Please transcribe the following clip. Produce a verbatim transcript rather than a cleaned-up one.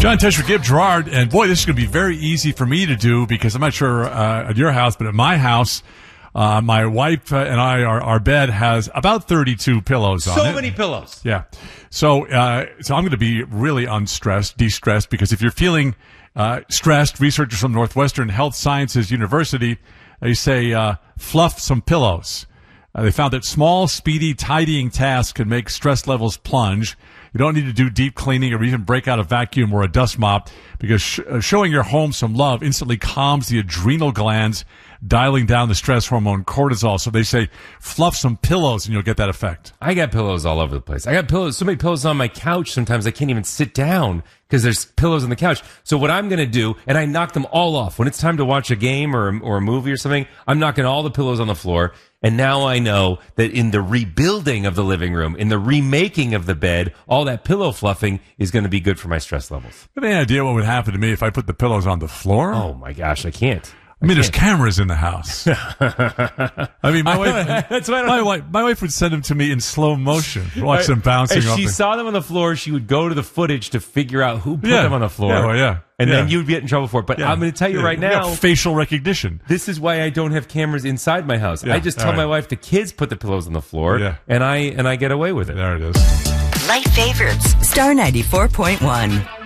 John Tesh, Gibb Gerard, and boy, this is going to be very easy for me to do because I'm not sure uh, at your house, but at my house, uh, my wife and I, our, our bed has about thirty-two pillows on it. So many pillows. Yeah. So, uh, so I'm going to be really unstressed, de-stressed, because if you're feeling uh, stressed, researchers from Northwestern Health Sciences University, they say uh, fluff some pillows. Uh, they found that small, speedy, tidying tasks can make stress levels plunge. You don't need to do deep cleaning or even break out a vacuum or a dust mop because sh- uh, showing your home some love instantly calms the adrenal glands, dialing down the stress hormone cortisol. So they say fluff some pillows and you'll get that effect. I got pillows all over the place. I got pillows, so many pillows on my couch sometimes I can't even sit down because there's pillows on the couch. So what I'm going to do, and I knock them all off. When it's time to watch a game or, or a movie or something, I'm knocking all the pillows on the floor. And now I know that in the rebuilding of the living room, in the remaking of the bed, all that pillow fluffing is going to be good for my stress levels. You have any idea what would happen to me if I put the pillows on the floor? Oh, my gosh, I can't. I mean, there's cameras in the house. I mean, my wife, That's why I don't my wife, my wife would send them to me in slow motion. Watch them bouncing If off. she the- saw them on the floor, she would go to the footage to figure out who put Yeah. them on the floor. Yeah, well, yeah. And Yeah. then you'd get in trouble for it. But Yeah. I'm going to tell you Yeah. right We got now, facial recognition. this is why I don't have cameras inside my house. Yeah, I just all tell right. my wife the kids put the pillows on the floor, Yeah. and I and I get away with it. There it is. Light favorites. Star ninety-four point one.